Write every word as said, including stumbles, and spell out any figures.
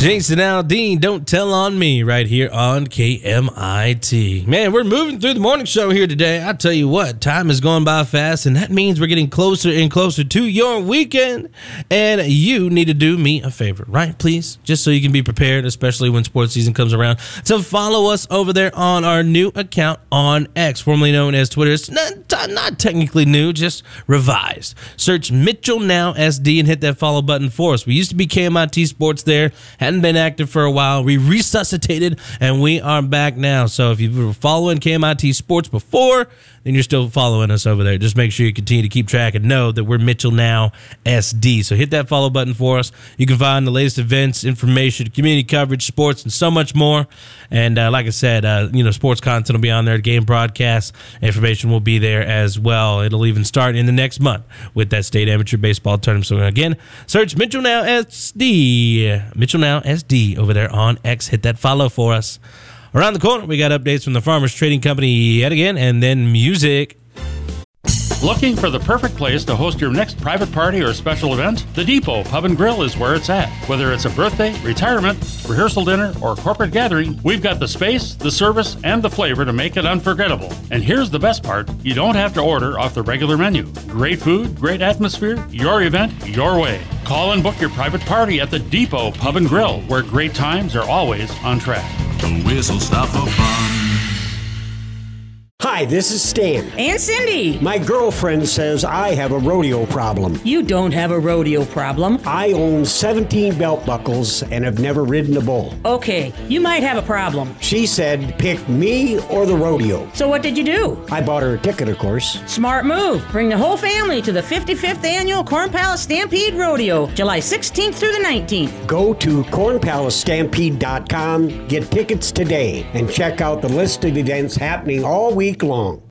Jason Aldean, Don't Tell on Me, right here on K M I T. Man, we're moving through the morning show here today. I tell you what, time is going by fast, and that means we're getting closer and closer to your weekend. And you need to do me a favor, right? Please, just so you can be prepared, especially when sports season comes around, to follow us over there on our new account on X, formerly known as Twitter. It's not, not technically new, just revised. Search Mitchell Now S D and hit that follow button for us. We used to be K M I T Sports there. Hadn't been active for a while. We resuscitated, and we are back now. So if you were following K M I T Sports before, then you're still following us over there. Just make sure you continue to keep track and know that we're Mitchell Now S D. So hit that follow button for us. You can find the latest events, information, community coverage, sports, and so much more. And uh, like I said, uh, you know, sports content will be on there. Game broadcasts information will be there as well. It'll even start in the next month with that state amateur baseball tournament. So again, search Mitchell Now S D. Mitchell Now S D over there on X. Hit that follow for us. Around the corner, we got updates from the Farmers Trading Company yet again, and then music. Looking for the perfect place to host your next private party or special event? The Depot Pub and Grill is where it's at. Whether it's a birthday, retirement, rehearsal dinner, or corporate gathering, we've got the space, the service, and the flavor to make it unforgettable. And here's the best part, you don't have to order off the regular menu. Great food, great atmosphere, your event, your way. Call and book your private party at the Depot Pub and Grill, where great times are always on track. The whistle stop for fun. Hi, this is Stan. And Cindy. My girlfriend says I have a rodeo problem. You don't have a rodeo problem. I own seventeen belt buckles and have never ridden a bull. Okay, you might have a problem. She said pick me or the rodeo. So what did you do? I bought her a ticket, of course. Smart move. Bring the whole family to the fifty-fifth Annual Corn Palace Stampede Rodeo, July sixteenth through the nineteenth. Go to corn palace stampede dot com, get tickets today, and check out the list of events happening all week long.